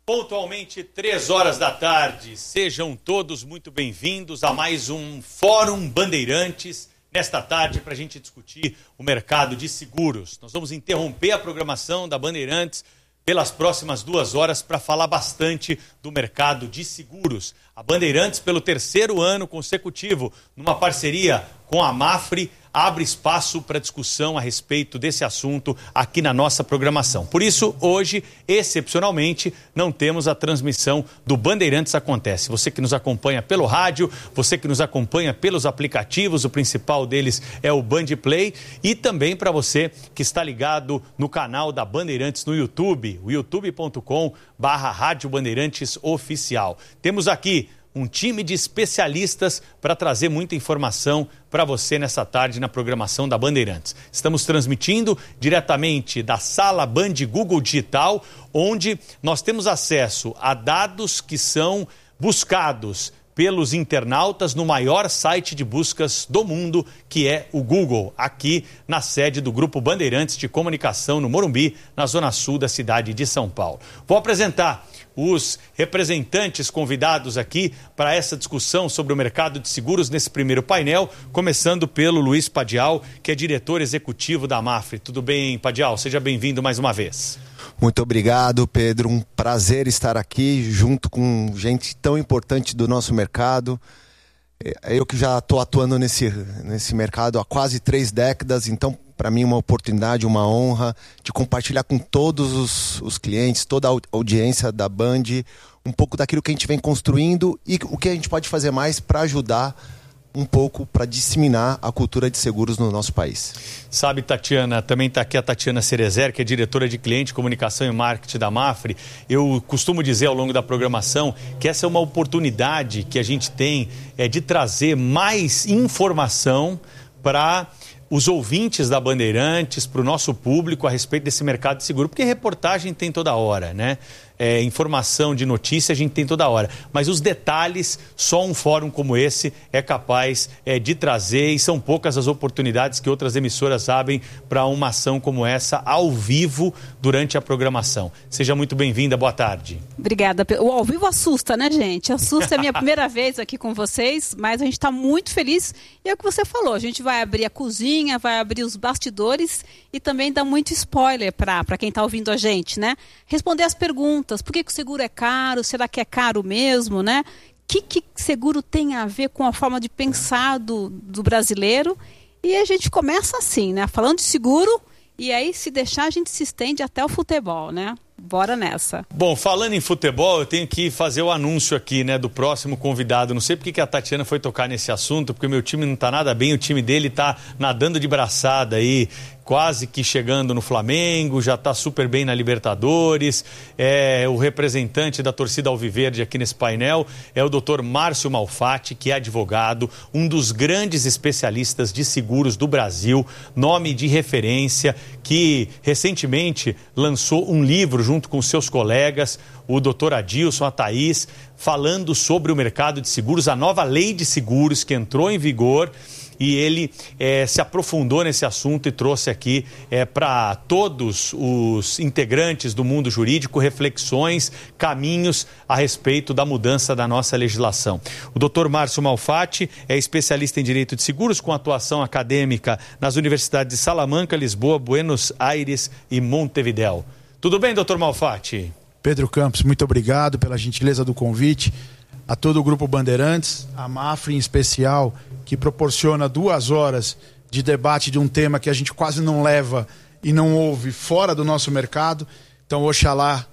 Pontualmente 3 horas da tarde, sejam todos muito bem-vindos a mais um Fórum Bandeirantes, nesta tarde para a gente discutir o mercado de seguros. Nós vamos interromper a programação da Bandeirantes pelas próximas 2 horas para falar bastante do mercado de seguros. A Bandeirantes, pelo 3º ano consecutivo, numa parceria com a Mafre, abre espaço para discussão a respeito desse assunto aqui na nossa programação. Por isso, hoje, excepcionalmente, não temos a transmissão do Bandeirantes Acontece. Você que nos acompanha pelo rádio, você que nos acompanha pelos aplicativos, o principal deles é o Band Play, e também para você que está ligado no canal da Bandeirantes no YouTube, o youtube.com/Rádio Bandeirantes Oficial. Temos aqui um time de especialistas para trazer muita informação para você nessa tarde na programação da Bandeirantes. Estamos transmitindo diretamente da Sala Band Google Digital, onde nós temos acesso a dados que são buscados pelos internautas no maior site de buscas do mundo, que é o Google, aqui na sede do Grupo Bandeirantes de Comunicação, no Morumbi, na zona sul da cidade de São Paulo. Vou apresentar os representantes convidados aqui para essa discussão sobre o mercado de seguros nesse primeiro painel, começando pelo Luiz Padial, que é diretor executivo da Mafre. Tudo bem, Padial? Seja bem-vindo mais uma vez. Muito obrigado, Pedro. Um prazer estar aqui junto com gente tão importante do nosso mercado. Eu que já estou atuando nesse mercado há quase 3 décadas, então para mim é uma oportunidade, uma honra de compartilhar com todos os clientes, toda a audiência da Band, um pouco daquilo que a gente vem construindo e o que a gente pode fazer mais para ajudar um pouco, para disseminar a cultura de seguros no nosso país. Sabe, Tatiana, também está aqui a Tatiana Cerezer, que é diretora de cliente, comunicação e marketing da Mafre. Eu costumo dizer ao longo da programação que essa é uma oportunidade que a gente tem de trazer mais informação para os ouvintes da Bandeirantes, para o nosso público a respeito desse mercado de seguro, porque reportagem tem toda hora, né? Informação de notícia a gente tem toda hora, mas os detalhes só um fórum como esse é capaz de trazer, e são poucas as oportunidades que outras emissoras abrem para uma ação como essa ao vivo durante a programação. Seja muito bem-vinda, boa tarde. Obrigada. O ao vivo assusta, né, gente? Assusta, é a minha primeira vez aqui com vocês, mas a gente está muito feliz, e é o que você falou, a gente vai abrir a cozinha, vai abrir os bastidores e também dá muito spoiler para quem está ouvindo a gente, né? Responder as perguntas. Por que o seguro é caro? Será que é caro mesmo, né? O que seguro tem a ver com a forma de pensar do brasileiro? E a gente começa assim, né? Falando de seguro, e aí, se deixar, a gente se estende até o futebol, né? Bora nessa. Bom, falando em futebol, eu tenho que fazer o anúncio aqui, né, do próximo convidado. Não sei porque que a Tatiana foi tocar nesse assunto, porque o meu time não tá nada bem, o time dele tá nadando de braçada aí, quase que chegando no Flamengo, já está super bem na Libertadores. O representante da torcida alviverde aqui nesse painel é o Dr. Márcio Malfatti, que é advogado, um dos grandes especialistas de seguros do Brasil, nome de referência, que recentemente lançou um livro junto com seus colegas, o Dr. Adilson, a Thaís, falando sobre o mercado de seguros, a nova lei de seguros que entrou em vigor. E ele se aprofundou nesse assunto e trouxe aqui para todos os integrantes do mundo jurídico reflexões, caminhos a respeito da mudança da nossa legislação. O Dr. Márcio Malfatti é especialista em direito de seguros com atuação acadêmica nas universidades de Salamanca, Lisboa, Buenos Aires e Montevidéu. Tudo bem, Dr. Malfatti? Pedro Campos, muito obrigado pela gentileza do convite. A todo o Grupo Bandeirantes, a Mafre em especial, que proporciona 2 horas de debate de um tema que a gente quase não leva e não ouve fora do nosso mercado. Então, oxalá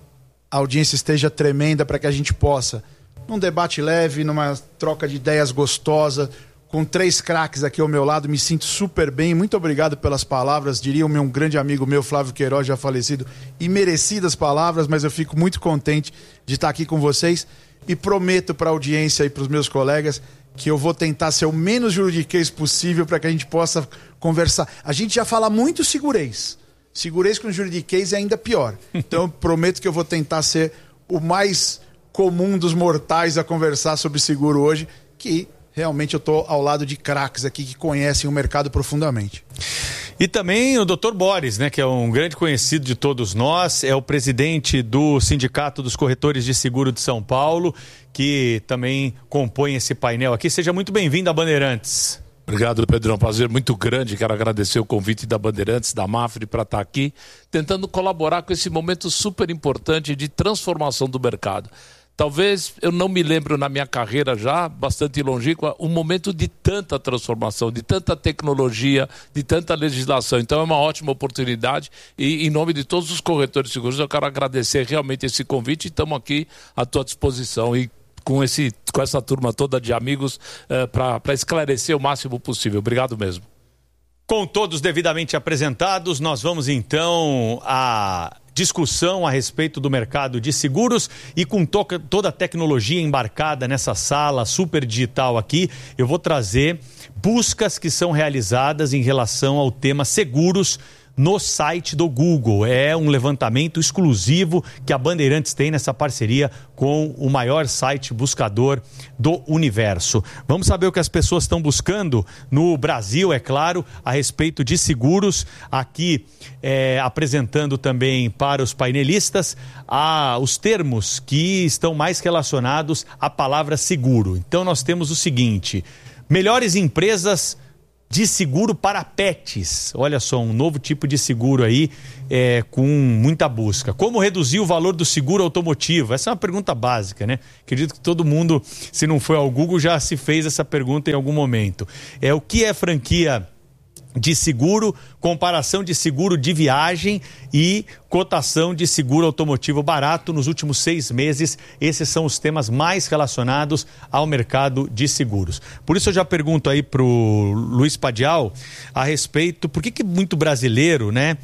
a audiência esteja tremenda para que a gente possa, num debate leve, numa troca de ideias gostosa, com 3 craques aqui ao meu lado, me sinto super bem. Muito obrigado pelas palavras, diria um grande amigo meu, Flávio Queiroz, já falecido, e merecidas palavras, mas eu fico muito contente de estar aqui com vocês e prometo para a audiência e para os meus colegas que eu vou tentar ser o menos juridiquês possível para que a gente possa conversar. A gente já fala muito segurez. Segurez com juridiquês é ainda pior. Então eu prometo que eu vou tentar ser o mais comum dos mortais a conversar sobre seguro hoje, que realmente eu estou ao lado de craques aqui que conhecem o mercado profundamente. E também o Dr. Boris, né, que é um grande conhecido de todos nós, é o presidente do Sindicato dos Corretores de Seguro de São Paulo, que também compõe esse painel aqui. Seja muito bem-vindo a Bandeirantes. Obrigado, Pedro. É um prazer muito grande. Quero agradecer o convite da Bandeirantes, da Mafre, para estar aqui, tentando colaborar com esse momento super importante de transformação do mercado. Talvez eu não me lembro na minha carreira já, bastante longínqua, um momento de tanta transformação, de tanta tecnologia, de tanta legislação. Então é uma ótima oportunidade e em nome de todos os corretores de seguros eu quero agradecer realmente esse convite e estamos aqui à tua disposição e com essa turma toda de amigos para esclarecer o máximo possível. Obrigado mesmo. Com todos devidamente apresentados, nós vamos então à discussão a respeito do mercado de seguros e com toda a tecnologia embarcada nessa sala super digital aqui, eu vou trazer buscas que são realizadas em relação ao tema seguros no site do Google. É um levantamento exclusivo que a Bandeirantes tem nessa parceria com o maior site buscador do universo. Vamos saber o que as pessoas estão buscando no Brasil, é claro, a respeito de seguros. Aqui apresentando também para os painelistas os termos que estão mais relacionados à palavra seguro. Então nós temos o seguinte: melhores empresas de seguro para pets. Olha só, um novo tipo de seguro aí com muita busca. Como reduzir o valor do seguro automotivo? Essa é uma pergunta básica, né? Acredito que todo mundo, se não foi ao Google, já se fez essa pergunta em algum momento. O que é franquia de seguro, comparação de seguro de viagem e cotação de seguro automotivo barato nos últimos 6 meses. Esses são os temas mais relacionados ao mercado de seguros. Por isso eu já pergunto aí pro Luiz Padial a respeito, por que muito brasileiro, né,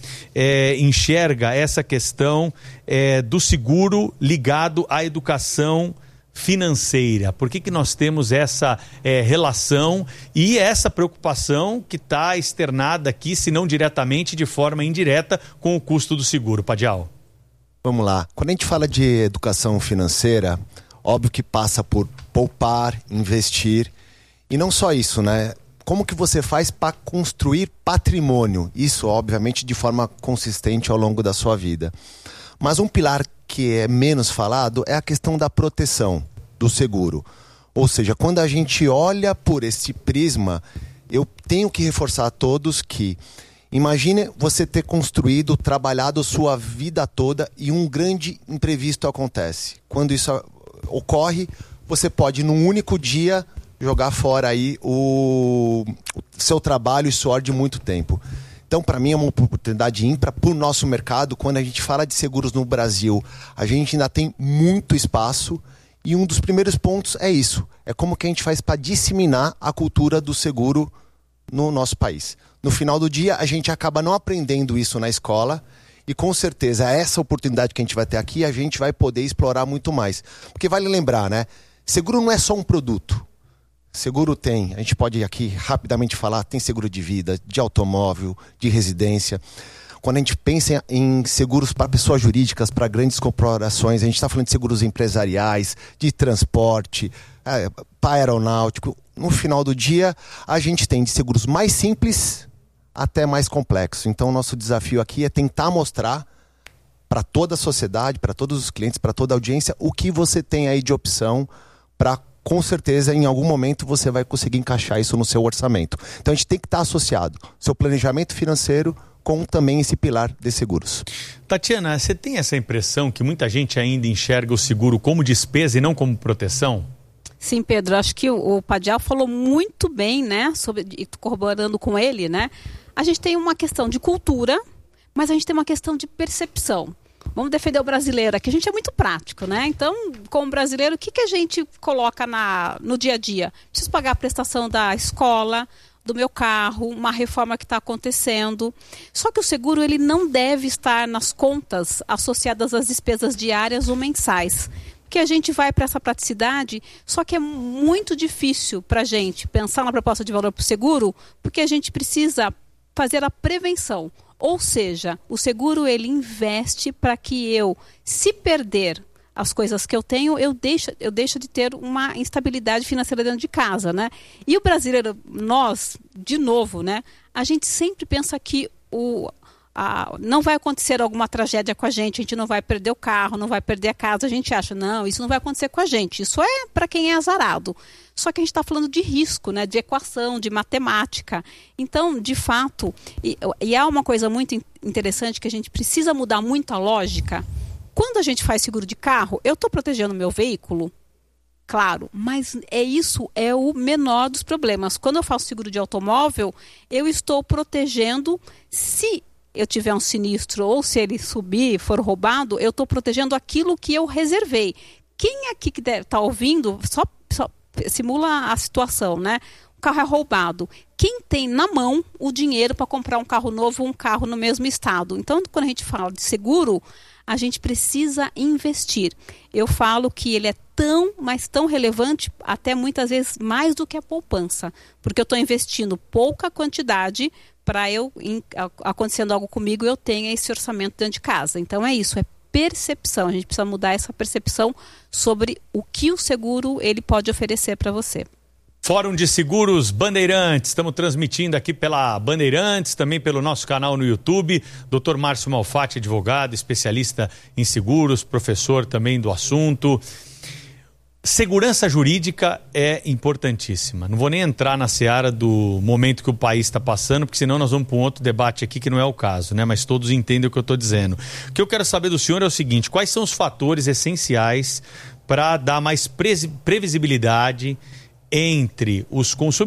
enxerga essa questão do seguro ligado à educação financeira? Por que nós temos essa relação e essa preocupação que está externada aqui, se não diretamente, de forma indireta, com o custo do seguro? Padial. Vamos lá. Quando a gente fala de educação financeira, óbvio que passa por poupar, investir, e não só isso, né? Como que você faz para construir patrimônio? Isso, obviamente, de forma consistente ao longo da sua vida. Mas um pilar que é menos falado é a questão da proteção do seguro. Ou seja, quando a gente olha por esse prisma, eu tenho que reforçar a todos que imagine você ter construído, trabalhado sua vida toda e um grande imprevisto acontece. Quando isso ocorre, você pode num único dia jogar fora aí o seu trabalho e suor de muito tempo. Então, para mim, é uma oportunidade ímpar para o nosso mercado. Quando a gente fala de seguros no Brasil, a gente ainda tem muito espaço e um dos primeiros pontos é isso. É como que a gente faz para disseminar a cultura do seguro no nosso país. No final do dia, a gente acaba não aprendendo isso na escola e, com certeza, essa oportunidade que a gente vai ter aqui, a gente vai poder explorar muito mais. Porque vale lembrar, né? Seguro não é só um produto. Seguro tem, a gente pode aqui rapidamente falar, tem seguro de vida, de automóvel, de residência. Quando a gente pensa em seguros para pessoas jurídicas, para grandes corporações, a gente está falando de seguros empresariais, de transporte, para aeronáutico. No final do dia, a gente tem de seguros mais simples até mais complexos. Então, o nosso desafio aqui é tentar mostrar para toda a sociedade, para todos os clientes, para toda a audiência, o que você tem aí de opção para, com certeza, em algum momento você vai conseguir encaixar isso no seu orçamento. Então a gente tem que estar associado seu planejamento financeiro com também esse pilar de seguros. Tatiana, você tem essa impressão que muita gente ainda enxerga o seguro como despesa e não como proteção? Sim, Pedro, acho que o Padial falou muito bem, né, corroborando com ele, né? A gente tem uma questão de cultura, mas a gente tem uma questão de percepção. Vamos defender o brasileiro aqui, a gente é muito prático, né? Então, como brasileiro, o que a gente coloca no dia a dia? Preciso pagar a prestação da escola, do meu carro, uma reforma que está acontecendo. Só que o seguro ele não deve estar nas contas associadas às despesas diárias ou mensais. Porque a gente vai para essa praticidade, só que é muito difícil para a gente pensar na proposta de valor para o seguro, porque a gente precisa fazer a prevenção. Ou seja, o seguro ele investe para que eu, se perder as coisas que eu tenho, eu deixo de ter uma instabilidade financeira dentro de casa, né? E o brasileiro, nós, de novo, né? a gente sempre pensa que não vai acontecer alguma tragédia com a gente não vai perder o carro, não vai perder a casa, a gente acha, não, isso não vai acontecer com a gente, isso é para quem é azarado. Só que a gente está falando de risco, né, de equação, de matemática. Então, de fato, e há uma coisa muito interessante que a gente precisa mudar muito a lógica. Quando a gente faz seguro de carro, eu estou protegendo o meu veículo, claro, mas isso é o menor dos problemas. Quando eu faço seguro de automóvel, eu estou protegendo, se eu tiver um sinistro ou se ele subir, for roubado, eu estou protegendo aquilo que eu reservei. Quem aqui que está ouvindo, só simula a situação, né? O carro é roubado. Quem tem na mão o dinheiro para comprar um carro novo ou um carro no mesmo estado? Então, quando a gente fala de seguro, a gente precisa investir. Eu falo que ele é mas tão relevante, até muitas vezes mais do que a poupança, porque eu estou investindo pouca quantidade para acontecendo algo comigo, eu tenha esse orçamento dentro de casa. Então é isso, é percepção. A gente precisa mudar essa percepção sobre o que o seguro ele pode oferecer para você. Fórum de Seguros Bandeirantes, estamos transmitindo aqui pela Bandeirantes, também pelo nosso canal no YouTube. Dr. Márcio Malfatti, advogado, especialista em seguros, professor também do assunto. Segurança jurídica é importantíssima. Não vou nem entrar na seara do momento que o país está passando, porque senão nós vamos para um outro debate aqui que não é o caso, né? Mas todos entendem o que eu estou dizendo. O que eu quero saber do senhor é o seguinte: quais são os fatores essenciais para dar mais previsibilidade entre os consumidores